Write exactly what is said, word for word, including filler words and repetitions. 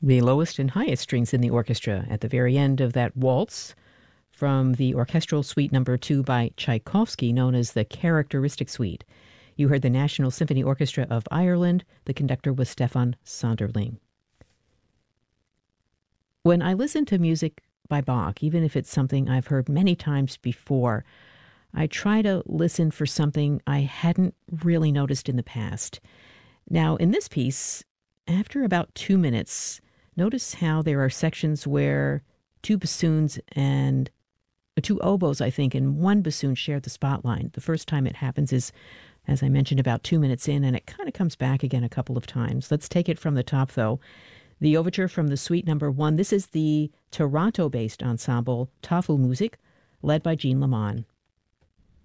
the lowest and highest strings in the orchestra at the very end of that waltz from the orchestral suite number two by Tchaikovsky, known as the Characteristic Suite. You heard the National Symphony Orchestra of Ireland. The conductor was Stefan Sonderling. When I listen to music by Bach, even if it's something I've heard many times before, I try to listen for something I hadn't really noticed in the past. Now, in this piece, after about two minutes, notice how there are sections where two bassoons and two oboes, I think, and one bassoon share the spotlight. The first time it happens is, as I mentioned, about two minutes in, and it kind of comes back again a couple of times. Let's take it from the top, though. The overture from the suite number one. This is the Toronto-based ensemble Tafelmusik, led by Jean Lamont.